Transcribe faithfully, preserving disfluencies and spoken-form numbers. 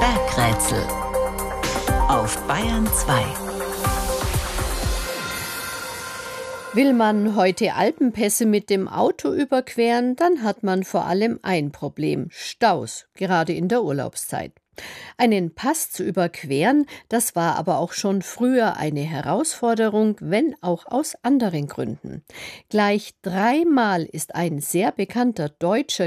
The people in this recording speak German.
Bergrätsel auf Bayern zwei. Will man heute Alpenpässe mit dem Auto überqueren, dann hat man vor allem ein Problem: Staus, gerade in der Urlaubszeit. Einen Pass zu überqueren, das war aber auch schon früher eine Herausforderung, wenn auch aus anderen Gründen. Gleich dreimal ist ein sehr bekannter deutscher